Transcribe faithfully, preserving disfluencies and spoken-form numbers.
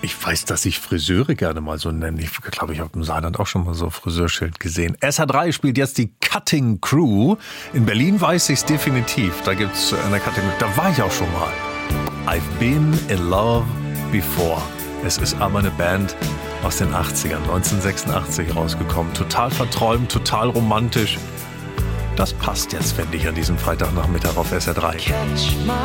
Ich weiß, dass ich Friseure gerne mal so nenne. Ich glaube, ich habe im Saarland auch schon mal so ein Friseurschild gesehen. S H drei spielt jetzt die Cutting Crew. In Berlin weiß ich es definitiv. Da gibt es eine Cutting Crew. Da war ich auch schon mal. I've been in love before. Es ist aber eine Band aus den achtzigern, neunzehnhundertsechsundachtzig rausgekommen. Total verträumt, total romantisch. Das passt jetzt, finde ich, an diesem Freitagnachmittag auf S R drei.